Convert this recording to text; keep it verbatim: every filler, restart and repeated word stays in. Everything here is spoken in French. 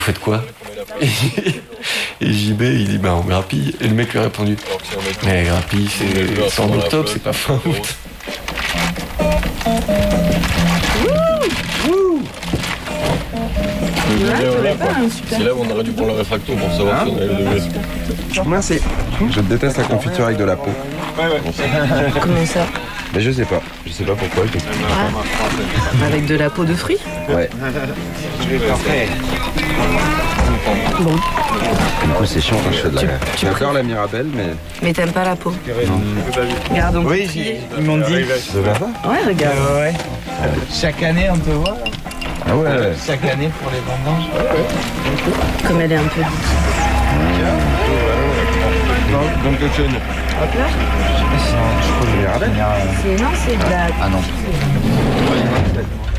Vous faites quoi? Et J B, il dit, bah on grappille. Et le mec lui a répondu, mais grappille, c'est c'est en octobre, c'est pas fin août. C'est là où on aurait dû prendre le réfracto pour savoir si on avait le degré. Merci. Je déteste la confiture avec de la peau. Comment ça? Mais je sais pas. Je sais pas pourquoi. Je... Ah. Avec de la peau de fruits? Ouais. Bon. Du coup, c'est chiant quand je fais de la... J'adore la Mirabelle, mais... Mais t'aimes pas la peau? Non. Regarde, on Oui, ils m'ont dit. De là-bas? Ouais, regarde. Euh, ouais. Chaque année, on te voit. Ah ouais. Chaque année pour les vendanges. Comme elle est un peu dite. Donc le chaîne. Hop là. Je crois que je vais regarder. C'est, non, c'est de la... Ah non.